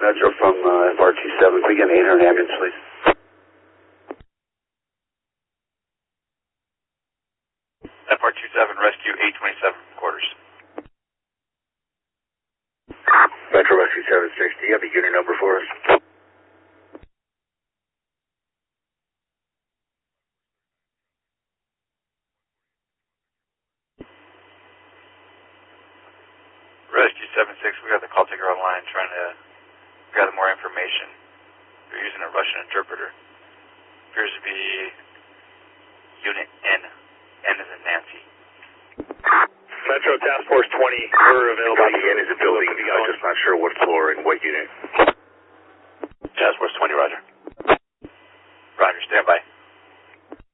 Metro from FR27. Can we get an 800 ambulance, please? FR27, rescue 827 quarters. Metro Rescue 760, you have a unit number for us? Rescue 76, we got the call taker online trying to gather more information. They're using a Russian interpreter. Appears to be Unit N. N is in Nancy. Metro Task Force 20, we're available. N is a building, I'm just not sure what floor and what unit. Task Force 20, roger.